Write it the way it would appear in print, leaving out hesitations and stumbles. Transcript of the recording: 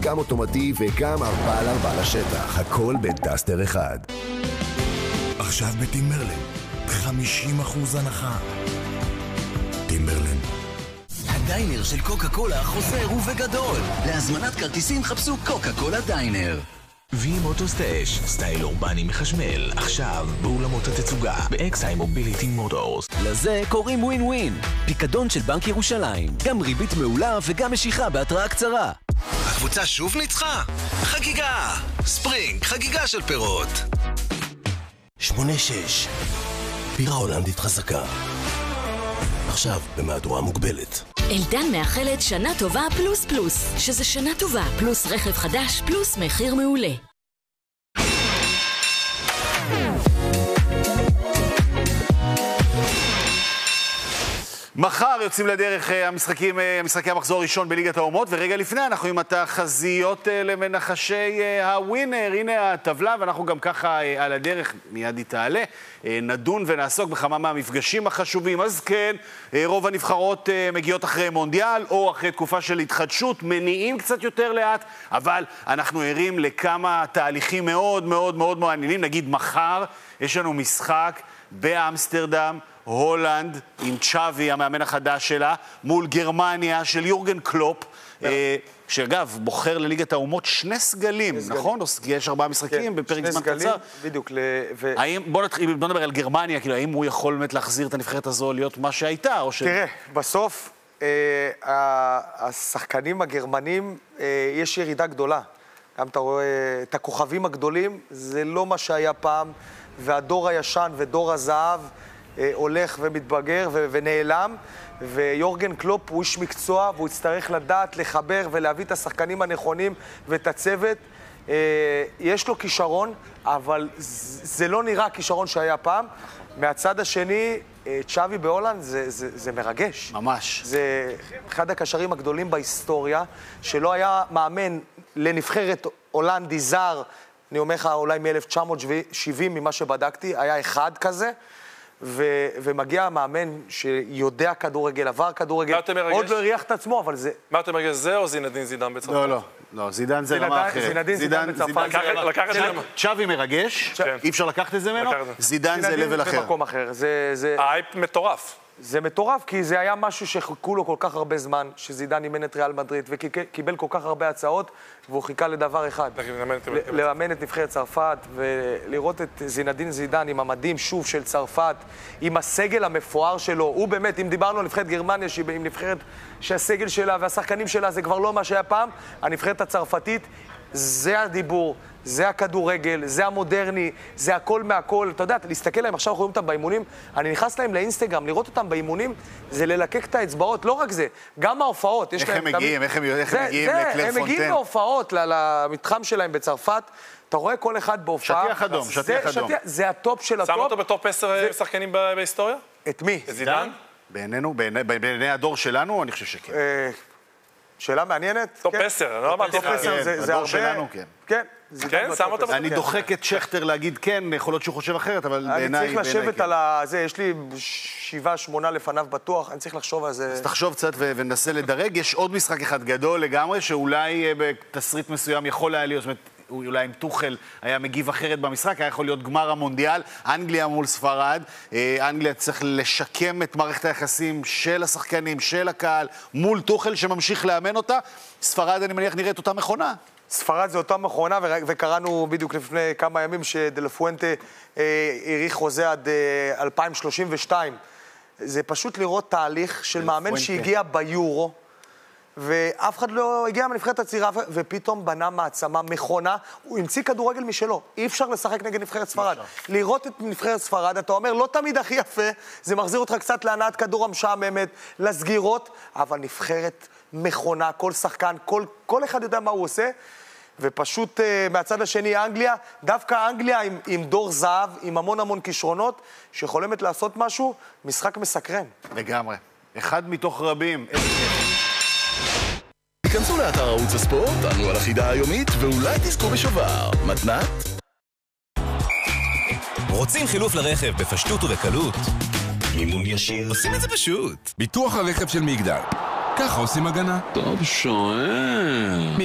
גם אוטומטי וגם 4x4 לשטח, הכל בדסטר אחד. עכשיו בטימברלנד, 50% הנחה. טימברלנד. הדיינר של קוקה קולה חוזר ובגדול. להזמנת כרטיסים חפשו קוקה קולה דיינר. ועם אוטוסטאש, סטייל אורבני מחשמל, עכשיו באולמות התצוגה, באקסאי מוביליטי מוטורס. לזה קוראים ווין ווין. פיקדון של בנק ירושלים. גם ריבית מעולה וגם משיכה בהתראה קצרה. הקבוצה שוב ניצחה? חגיגה! ספרינג, חגיגה של פירות. 8-6 בירה הולנדית חזקה. עכשיו במהדורה מוגבלת. אלדן מאחלת שנה טובה פלוס פלוס, שזה שנה טובה פלוס רכב חדש פלוס מחיר מעולה. מחר יוצאים לדרך משחקי המחזור הראשון בליגת האומות, ורגע לפני אנחנו עם התחזיות למנחשי הווינר. הנה הטבלה, ואנחנו גם ככה על הדרך, מיד היא תעלה, נדון ונעסוק בכמה מהמפגשים החשובים. אז כן, רוב הנבחרות מגיעות אחרי מונדיאל, או אחרי תקופה של התחדשות, מניעים קצת יותר לאט, אבל אנחנו ערים לכמה תהליכים מאוד מאוד מאוד מעניינים. נגיד מחר יש לנו משחק באמסטרדם, הולנד, עם צ'אבי, המאמן החדש שלה, מול גרמניה של יורגן קלופ, שאגב, בוחר לליגת האומות 2 סגלים, נכון? יש 4 משחקים בפרק זמן קצר. בדיוק. בוא נדבר על גרמניה, כאילו, האם הוא יכול באמת להחזיר את הנבחרת הזו להיות מה שהייתה? תראה, בסוף, השחקנים הגרמנים, יש ירידה גדולה. גם אתה רואה את הכוכבים הגדולים, זה לא מה שהיה פעם, והדור הישן ודור הזהב, הולך ומתבגר ונעלם, ויורגן קלופ הוא איש מקצוע, והוא יצטרך לדעת לחבר ולהביא את השחקנים הנכונים ואת הצוות. יש לו כישרון, אבל זה לא נראה כישרון שהיה פעם. מהצד השני, צ'אבי בהולנד זה מרגש. ממש. זה אחד הקשרים הגדולים בהיסטוריה, שלא היה מאמן לנבחרת הולנדי זר, אני אומר לך אולי מ-1970 ממה שבדקתי, היה אחד כזה, ומגיע מאמן שיודע כדורגל, עבר כדורגל, עוד לא הריח את עצמו, אבל זה... מה אתה מרגש, זה או זינדין זידן בצרפת? לא, זידן זה רמה אחרת. זינדין זידן בצרפת. צ'אבי מרגש, אי אפשר לקחת את זה ממנו, זידן זה לבל אחר. זה מקום אחר. האייפ מטורף. זה מטורף, כי זה היה משהו שחיכו לו כל כך הרבה זמן, שזידן אימן את ריאל מדריד, וקיבל כל כך הרבה הצעות, והוא חיכה לדבר אחד. לאמן את נבחרת צרפת, ולראות את זינדין זידן עם המדים שוב של צרפת, עם הסגל המפואר שלו. הוא באמת, אם דיברנו על נבחרת גרמניה, עם נבחרת שהסגל שלה והשחקנים שלה זה כבר לא מה שהיה פעם, הנבחרת הצרפתית, זה הדיבור, זה הכדורגל, זה המודרני, זה הכל מהכל. אתה יודע, להסתכל להם, עכשיו אנחנו רואים אותם באימונים, אני נכנס להם לאינסטגרם, לראות אותם באימונים, זה ללקק את האצבעות, לא רק זה, גם ההופעות. איך הם מגיעים, איך הם מגיעים לקלר פונטן? הם מגיעים להופעות, למתחם שלהם בצרפת, אתה רואה כל אחד בהופעה. שטיח אדום, שטיח אדום. זה הטופ של הטופ. שם אותו בטופ 10 שחקנים בהיסטוריה? את מי? את זידן? בעינינו, בעיני הדור שלנו, אני חושב שכן. שאלה מעניינת? טופ 10, אני לא אמרתי לך. טופ 10 זה הרבה... שלנו, כן. כן. כן, שם אותו? אני דוחק את שכטר להגיד כן, יכול להיות שהוא חושב אחרת, אבל בעיניי... אני צריך לשבת על זה, יש לי 7-8 לפניו בטוח, אני צריך לחשוב על זה... אז תחשוב קצת וננסה לדרג. יש עוד משחק אחד גדול לגמרי, שאולי בתסריט מסוים יכול היה להיות, זאת אומרת, אולי עם טוחל היה מגיב אחרת במשחק, היה יכול להיות גמר המונדיאל, אנגליה מול ספרד. אנגליה צריך לשקם את מערכת היחסים של השחקנים, של הקהל, מול טוחל שממשיך לאמן אותה. ספרד, אני מניח, נראית אותה מכונה. ספרד זה אותה מכונה, וקראנו בדיוק לפני כמה ימים שדלפואנטה העריך חוזה עד 2032. זה פשוט לראות תהליך של מאמן שהגיע ביורו, ואף אחד לא הגיע מנבחרת הצעירה, ופתאום בנה מעצמה מכונה, הוא המציא כדורגל משלו. אי אפשר לשחק נגד נבחרת ספרד. לראות את נבחרת ספרד, אתה אומר, לא תמיד הכי יפה, זה מחזיר אותך קצת להנעת כדור המשעממת, לסגירות, אבל נבחרת מכונה, כל שחקן, כל אחד יודע מה הוא עושה, ופשוט מהצד השני אנגליה, דווקא אנגליה עם דור זהב, עם המון כישרונות, שיכולמת לעשות משהו, משחק מסקרן. לגמרי. אחד מתוך רבים. כנסו לאתר ערוץ הספורט, תענו על החידה היומית, ואולי תזכו בשובר. מתנת? רוצים חילוף לרכב בפשטות ובקלות? מימון ישיר. עושים את זה פשוט. ביטוח הרכב של מגדל. ככה עושים הגנה. טוב שואל.